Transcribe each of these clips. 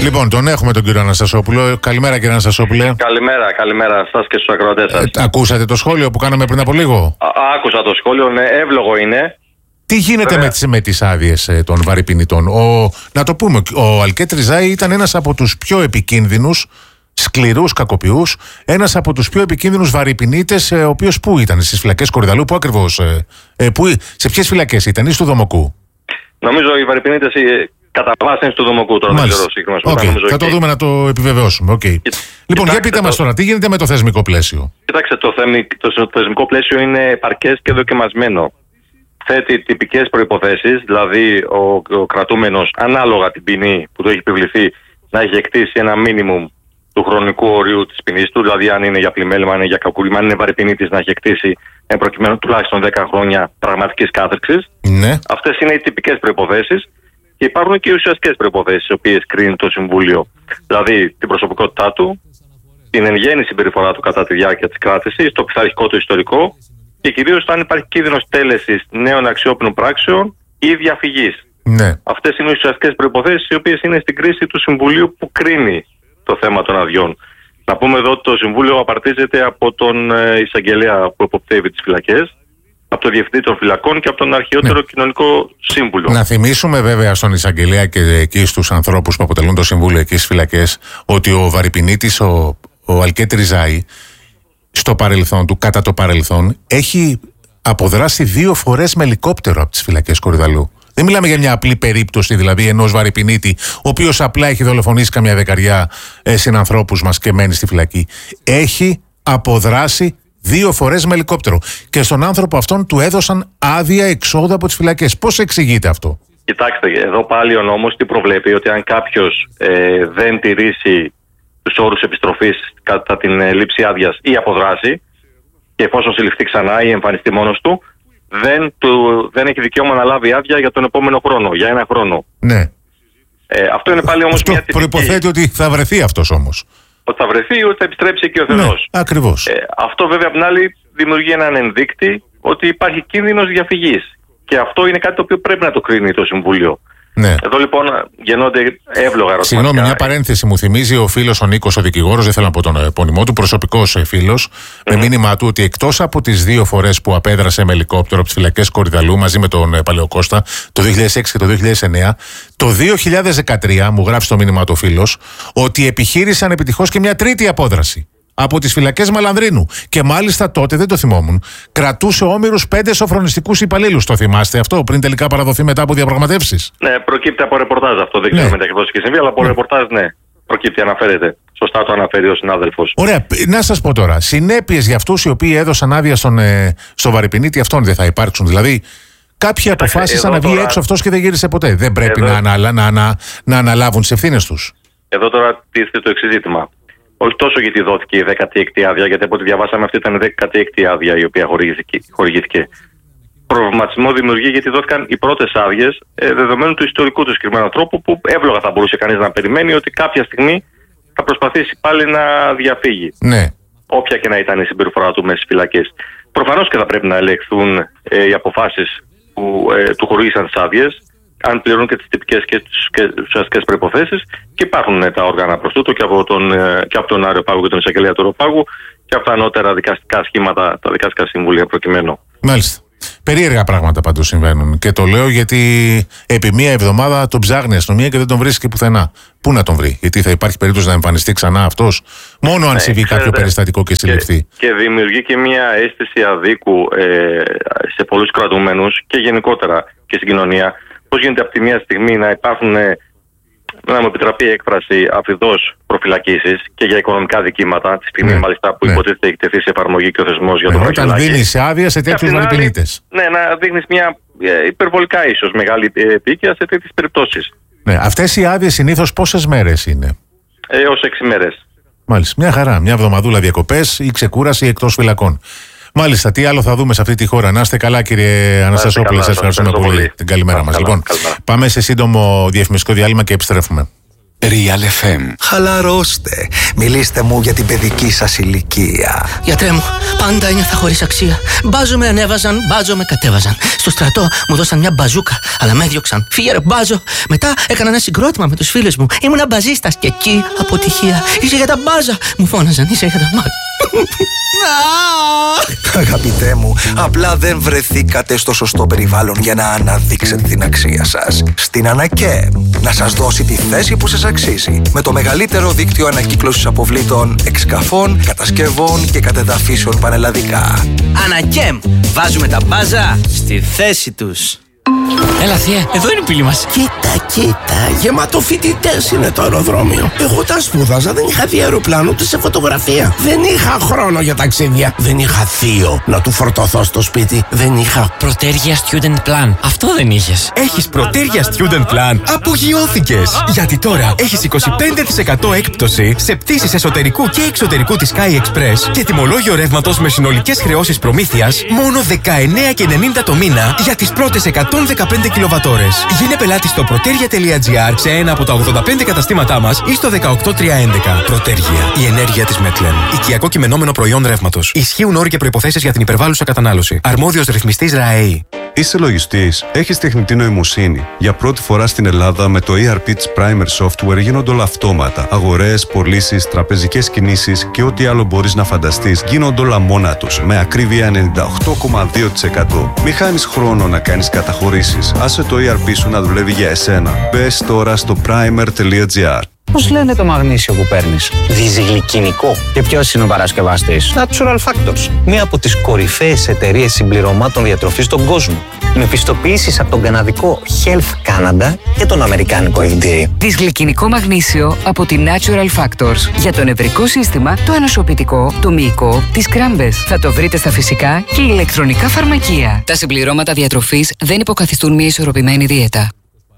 Λοιπόν, τον έχουμε τον κύριο Αναστασόπουλο. Καλημέρα, κύριε Αναστασόπουλε. Καλημέρα σας και στους ακροατές σας. Ακούσατε το σχόλιο που κάναμε πριν από λίγο? Άκουσα το σχόλιο, ναι, εύλογο είναι. Τι γίνεται με τις άδειες των βαρυπινητών? Να το πούμε, ο Αλκέτ Ριζάη ήταν ένας από τους πιο επικίνδυνους, σκληρούς κακοποιούς, ένας από τους πιο επικίνδυνους βαρυπινίτες, ο οποίος πού ήταν, στις φυλακές Κορυδαλού, πού ακριβώς, σε ποιες φυλακές ήταν, ή στο Δομοκού? Νομίζω οι βαρυπινίτες κατά βάση είναι στο Δομοκού τώρα. Θα το δούμε να το επιβεβαιώσουμε. Λοιπόν, για πείτε μας τώρα, τι γίνεται με το θεσμικό πλαίσιο? Κοιτάξτε, το θεσμικό πλαίσιο είναι επαρκές και δοκιμασμένο. Θέτει τυπικές προϋποθέσεις, δηλαδή ο κρατούμενος ανάλογα την ποινή που του έχει επιβληθεί να έχει εκτίσει ένα μίνιμουμ του χρονικού ορίου της ποινής του, δηλαδή αν είναι για πλημέλημα, αν είναι για κακούργημα, αν είναι βαρυπινίτης, να έχει εκτίσει προκειμένου τουλάχιστον 10 χρόνια πραγματικής κάθριξης. Ναι. Αυτές είναι οι τυπικές προϋποθέσεις. Και υπάρχουν και οι ουσιαστικές προϋποθέσεις, τις οποίες κρίνει το Συμβούλιο. Δηλαδή την προσωπικότητά του, την εν γέννη συμπεριφορά του κατά τη διάρκεια της κράτησης, το πειθαρχικό του ιστορικό και κυρίως αν υπάρχει κίνδυνος τέλεσης νέων αξιόπινων πράξεων ή διαφυγής. Ναι. Αυτές είναι οι ουσιαστικές προϋποθέσεις, οι οποίες είναι στην κρίση του Συμβουλίου που κρίνει το θέμα των αδειών. Να πούμε εδώ ότι το Συμβούλιο απαρτίζεται από τον εισαγγελέα που εποπτεύει τις φυλακές, από τον Διευθυντή των Φυλακών και από τον Αρχαιότερο Κοινωνικό Σύμβουλο. Να θυμίσουμε βέβαια στον εισαγγελέα και εκεί στους ανθρώπους που αποτελούν το Συμβούλιο εκεί στις φυλακές ότι ο βαρυπινίτης, ο Αλκέτ Ριζάη, στο παρελθόν του, κατά το παρελθόν, έχει αποδράσει 2 φορές με ελικόπτερο από τις φυλακές Κορυδαλού. Δεν μιλάμε για μια απλή περίπτωση, δηλαδή ενός βαρυπινίτη, ο οποίος απλά έχει δολοφονήσει καμιά δεκαριά συνανθρώπους μας και μένει στη φυλακή. Έχει αποδράσει 2 φορές με ελικόπτερο. Και στον άνθρωπο αυτόν του έδωσαν άδεια εξόδου από τις φυλακές. Πώς εξηγείται αυτό? Κοιτάξτε, εδώ πάλι ο νόμος τι προβλέπει? Ότι αν κάποιος δεν τηρήσει τους όρους επιστροφής κατά την λήψη άδειας ή αποδράσει, και εφόσον συλληφθεί ξανά ή εμφανιστεί μόνος του, δεν έχει δικαίωμα να λάβει άδεια για τον επόμενο χρόνο, για 1 χρόνο. Ναι. Αυτό είναι πάλι όμως μια τυπική. Προϋποθέτει ότι θα βρεθεί αυτός όμως. Ότι θα βρεθεί, ότι θα επιστρέψει εκεί ο Θεός. Ναι, ακριβώς. Αυτό βέβαια απ' την άλλη δημιουργεί έναν ενδείκτη ότι υπάρχει κίνδυνος διαφυγής. Και αυτό είναι κάτι το οποίο πρέπει να το κρίνει το Συμβούλιο. Ναι. Εδώ λοιπόν γεννώνται εύλογα ερωτήματα. Συγγνώμη, μια παρένθεση μου θυμίζει ο φίλος ο Νίκος, ο δικηγόρος, δεν θέλω να πω τον επώνυμό του, προσωπικός φίλος, με μήνυμά του ότι εκτός από τις 2 φορές που απέδρασε με ελικόπτερο από τις φυλακές Κορυδαλού μαζί με τον Παλαιοκώστα, το 2006 και το 2009, το 2013 μου γράφει στο μήνυμά του ο φίλος ότι επιχείρησαν επιτυχώς και μια τρίτη απόδραση από τις φυλακές Μαλανδρίνου. Και μάλιστα τότε, δεν το θυμόμουν, κρατούσε όμηρους 5 σοφρονιστικούς υπαλλήλους. Το θυμάστε αυτό, πριν τελικά παραδοθεί μετά από διαπραγματεύσεις? Ναι, προκύπτει από ρεπορτάζ αυτό. Δεν ξέρουμε ακριβώς τι συμβεί, αλλά από ρεπορτάζ, ναι. Προκύπτει, αναφέρεται. Σωστά το αναφέρει ο συνάδελφος. Ωραία. Να σας πω τώρα, συνέπειες για αυτούς οι οποίοι έδωσαν άδεια στο βαρυπινίτη αυτόν δεν θα υπάρξουν? Δηλαδή, κάποιοι αποφάσισαν να βγει έξω αυτός και δεν γύρισε ποτέ. Δεν πρέπει να αναλάβουν τις ευθύνες τους? Εδώ τώρα τίθεται το εξής ζήτημα. Όχι τόσο γιατί δόθηκε η 16η άδεια, γιατί από ό,τι διαβάσαμε αυτή ήταν η 16η άδεια η οποία χορηγήθηκε. Προβληματισμό δημιουργεί γιατί δόθηκαν οι πρώτες άδειες δεδομένου του ιστορικού του συγκεκριμένου τρόπου, που εύλογα θα μπορούσε κανείς να περιμένει ότι κάποια στιγμή θα προσπαθήσει πάλι να διαφύγει. Ναι. Όποια και να ήταν η συμπεριφορά του μέσα στις φυλακές. Προφανώς και θα πρέπει να ελεγχθούν οι αποφάσεις που του χορήγησαν τις άδειες, αν πληρώνουν και τις τυπικές και τις ουσιαστικές προϋποθέσεις, και υπάρχουν τα όργανα προς τούτο και από τον Αεροπάγο και τον εισαγγελέα του Αεροπάγου και από τα ανώτερα δικαστικά σχήματα, τα δικαστικά συμβούλια προκειμένου. Μάλιστα. Περίεργα πράγματα πάντως συμβαίνουν. Και το λέω γιατί επί μία εβδομάδα τον ψάχνει η αστυνομία και δεν τον βρίσκει πουθενά. Πού να τον βρει? Γιατί θα υπάρχει περίπτωση να εμφανιστεί ξανά αυτός, μόνο αν συμβεί κάποιο περιστατικό και συλληφθεί. Και δημιουργεί και μια αίσθηση αδίκου σε πολλούς κρατούμενους και γενικότερα και στην κοινωνία. Πώς γίνεται από τη μία στιγμή να υπάρχουν, να μου επιτραπεί η έκφραση, αφιδώς προφυλακίσεις και για οικονομικά δικήματα, τη στιγμή μάλιστα που υποτίθεται έχει τεθεί σε εφαρμογή και ο θεσμός για το όταν δίνεις άδεια σε τέτοιους βαρυπινίτες. Ναι, να δείχνεις μια υπερβολικά ίσως μεγάλη επίκαια σε τέτοιες περιπτώσεις. Ναι, αυτές οι άδειες συνήθως πόσες μέρες είναι? Έως 6 μέρες. Μάλιστα, μια χαρά. Μια εβδομαδούλα διακοπές ή ξεκούραση εκτός φυλακών. Μάλιστα, τι άλλο θα δούμε σε αυτή τη χώρα? Να είστε καλά, κύριε Αναστασόπουλε, σας ευχαριστούμε πολύ. Την καλημέρα μας. Λοιπόν, πάμε σε σύντομο διαφημιστικό διάλειμμα και επιστρέφουμε. Real FM. Χαλαρώστε. Μιλήστε μου για την παιδική σας ηλικία. Γιατρέ μου, πάντα ένιωθα χωρίς αξία. Μπάζο με ανέβαζαν, μπάζο με κατέβαζαν. Στο στρατό μου δώσαν μια μπαζούκα, αλλά με έδιωξαν. Φύγε ρε μπάζο. Μετά έκανα ένα συγκρότημα με τους φίλους μου. Ήμουνα μπαζίστας και εκεί αποτυχία. Είσαι για τα μπάζα. Μου φώναζαν, είσαι για τα μπάζα. Αγαπητέ μου, απλά δεν βρεθήκατε στο σωστό περιβάλλον για να αναδείξετε την αξία σας. Στην Ανακέμ, να σας δώσει τη θέση που σας αξίζει. Με το μεγαλύτερο δίκτυο ανακύκλωσης αποβλήτων, εξκαφών, κατασκευών και κατεδαφίσεων πανελλαδικά. Ανακέμ, βάζουμε τα μπάζα στη θέση τους. Έλα θεία, εδώ είναι η πύλη μας. Κοίτα, γεμάτο φοιτητές είναι το αεροδρόμιο. Εγώ τα σπούδαζα, δεν είχα δει αεροπλάνο ούτε σε φωτογραφία. Δεν είχα χρόνο για ταξίδια. Δεν είχα θείο να του φορτωθώ στο σπίτι. Δεν είχα Πρωτέργεια Student Plan. Αυτό δεν είχες. Έχεις Πρωτέργεια Student Plan. Απογειώθηκες. Γιατί τώρα έχεις 25% έκπτωση σε πτήσεις εσωτερικού και εξωτερικού της Sky Express και τιμολόγιο ρεύματος με συνολικές χρεώσεις προμήθειας μόνο 19,90 το μήνα για τις πρώτες 115 κιλοβατόρες. Γίνε πελάτη στο protergia.gr σε ένα από τα 85 καταστήματά μας ή στο 18311. Πρωτέργεια. Η ενέργεια της Μέτλεν. Οικιακό κειμενόμενο προϊόν ρεύματος. Ισχύουν όροι και προϋποθέσεις για την υπερβάλλουσα κατανάλωση. Αρμόδιος ρυθμιστής ΡΑΕΗ. Είσαι λογιστής, έχεις τεχνητή νοημοσύνη. Για πρώτη φορά στην Ελλάδα με το ERP της Primer Software γίνονται όλα αυτόματα. Αγορές, πωλήσεις, τραπεζικές κινήσεις και ό,τι άλλο μπορείς να φανταστείς γίνονται όλα μόνα τους. Με ακρίβεια 98,2%. Μη χάνεις χρόνο να κάνεις καταχωρήσεις. Άσε το ERP σου να δουλεύει για εσένα. Μπες τώρα στο primer.gr. Πώς λένε το μαγνήσιο που παίρνεις? Διζυγλικινικό. Και ποιος είναι ο παρασκευαστής? Natural Factors. Μία από τις κορυφαίες εταιρείες συμπληρωμάτων διατροφής στον κόσμο. Με πιστοποιήσεις από τον καναδικό Health Canada και τον αμερικάνικο FDA. Δυσγλικινικό μαγνήσιο από τη Natural Factors. Για το νευρικό σύστημα, το ανοσοποιητικό, το μυϊκό, τις κράμπες. Θα το βρείτε στα φυσικά και ηλεκτρονικά φαρμακεία. Τα συμπληρώματα διατροφής δεν υποκαθιστούν μια ισορροπημένη δίαιτα.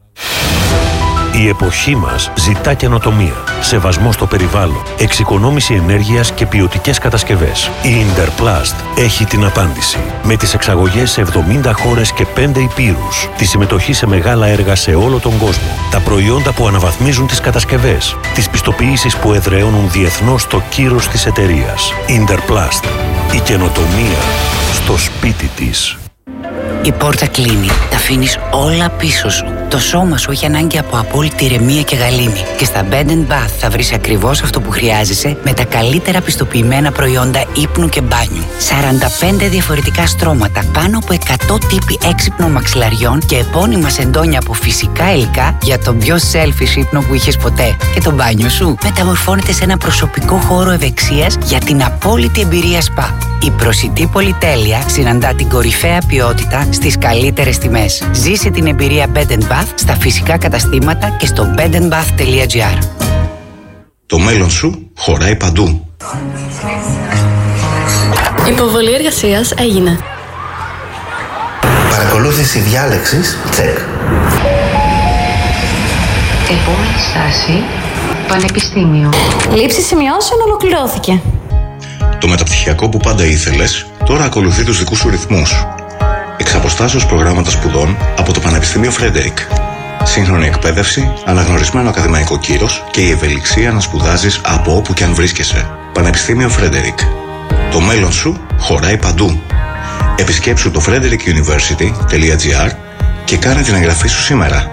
Η εποχή μας ζητά καινοτομία, σεβασμό στο περιβάλλον, εξοικονόμηση ενέργειας και ποιοτικές κατασκευές. Η Interplast έχει την απάντηση. Με τις εξαγωγές σε 70 χώρες και 5 υπήρους, τη συμμετοχή σε μεγάλα έργα σε όλο τον κόσμο, τα προϊόντα που αναβαθμίζουν τις κατασκευές, τις πιστοποιήσεις που εδραιώνουν διεθνώς το κύρος της εταιρείας. Interplast. Η καινοτομία στο σπίτι της. Η πόρτα κλείνει. Τα αφήνεις όλα πίσω σου. Το σώμα σου έχει ανάγκη από απόλυτη ηρεμία και γαλήνη. Και στα Bed & Bath θα βρεις ακριβώς αυτό που χρειάζεσαι με τα καλύτερα πιστοποιημένα προϊόντα ύπνου και μπάνιου. 45 διαφορετικά στρώματα, πάνω από 100 τύποι έξυπνων μαξιλαριών και επώνυμα σεντόνια από φυσικά υλικά για τον πιο selfish ύπνο που είχες ποτέ. Και το μπάνιο σου μεταμορφώνεται σε ένα προσωπικό χώρο ευεξίας για την απόλυτη εμπειρία σπα. Η προσιτή πολυτέλεια συναντά την κορυφαία ποιότητα στις καλύτερες τιμές. Ζήσε την εμπειρία Bed & Bath στα φυσικά καταστήματα και στο bedandbath.gr. Το μέλλον σου χωράει παντού. Υποβολή εργασίας έγινε. Παρακολούθηση διάλεξης, τσεκ. Επόμενη στάση, πανεπιστήμιο. Λήψη σημειώσεων ολοκληρώθηκε. Το μεταπτυχιακό που πάντα ήθελες, τώρα ακολουθεί τους δικούς σου ρυθμούς. Εξ αποστάσεως προγράμματα σπουδών από το Πανεπιστήμιο Φρέντερικ. Σύγχρονη εκπαίδευση, αναγνωρισμένο ακαδημαϊκό κύρος και η ευελιξία να σπουδάζεις από όπου και αν βρίσκεσαι. Πανεπιστήμιο Φρέντερικ. Το μέλλον σου χωράει παντού. Επισκέψου το frederickuniversity.gr και κάνε την εγγραφή σου σήμερα.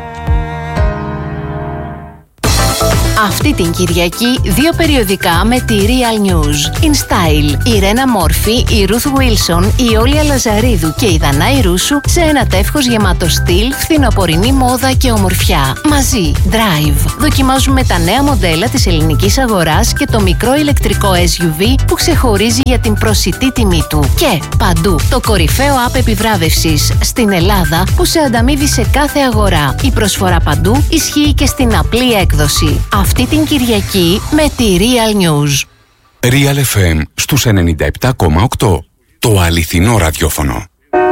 Αυτή την Κυριακή 2 περιοδικά με τη Real News. In Style, η Ρένα Μόρφη, η Ruth Wilson, η Όλια Λαζαρίδου και η Δανάη Ρούσου σε ένα τεύχος γεμάτο στυλ, φθινοπορεινή μόδα και ομορφιά. Μαζί, Drive. Δοκιμάζουμε τα νέα μοντέλα της ελληνικής αγοράς και το μικρό ηλεκτρικό SUV που ξεχωρίζει για την προσιτή τιμή του. Και παντού, το κορυφαίο app επιβράβευσης στην Ελλάδα που σε ανταμείβει σε κάθε αγορά. Η προσφορά παντού ισχύει και στην απλή έκδοση. Αυτή την Κυριακή με τη Real News. Real FM στους 97,8. Το αληθινό ραδιόφωνο.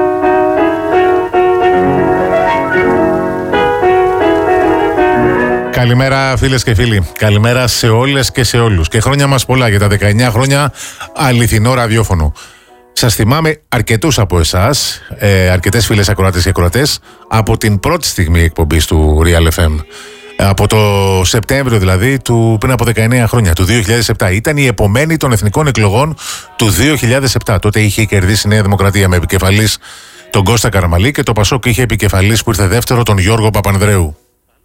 Καλημέρα φίλες και φίλοι. Καλημέρα σε όλες και σε όλους. Και χρόνια μας πολλά για τα 19 χρόνια αληθινό ραδιόφωνο. Σας θυμάμαι αρκετούς από εσάς, αρκετές φίλες ακροάτες και ακροατές, από την πρώτη στιγμή εκπομπής του Real FM. Από το Σεπτέμβριο δηλαδή, πριν από 19 χρόνια, του 2007. Ήταν η επομένη των εθνικών εκλογών του 2007. Τότε είχε κερδίσει η Νέα Δημοκρατία με επικεφαλής τον Κώστα Καραμαλή, και το Πασόκ είχε επικεφαλής που ήρθε δεύτερο τον Γιώργο Παπανδρέου.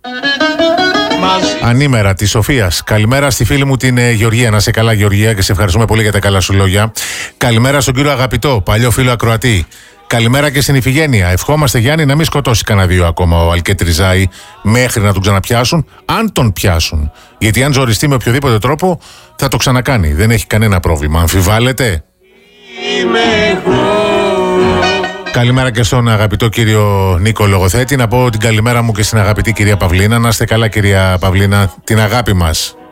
Ανήμερα τη Σοφία. Καλημέρα στη φίλη μου την Γεωργία. Να σε καλά, Γεωργία, και σε ευχαριστούμε πολύ για τα καλά σου λόγια. Καλημέρα στον κύριο Αγαπητό, παλιό φίλο ακροατή. Καλημέρα και στην Ιφηγένεια. Ευχόμαστε, Γιάννη, να μην σκοτώσει κανένα δύο ακόμα ο Αλκέτρι Ζάη μέχρι να τον ξαναπιάσουν, αν τον πιάσουν. Γιατί αν ζοριστεί με οποιοδήποτε τρόπο θα το ξανακάνει. Δεν έχει κανένα πρόβλημα. Αμφιβάλλετε? Καλημέρα και στον αγαπητό κύριο Νίκο Λογοθέτη. Να πω την καλημέρα μου και στην αγαπητή κυρία Παυλίνα. Να είστε καλά, κυρία Παυλίνα, την αγάπη μας.